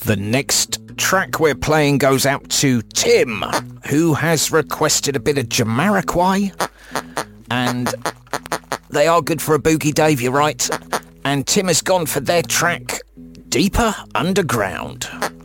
The next track we're playing goes out to Tim, who has requested a bit of Jamiroquai, and they are good for a boogie, Dave, you're right. And Tim has gone for their track, Deeper Underground.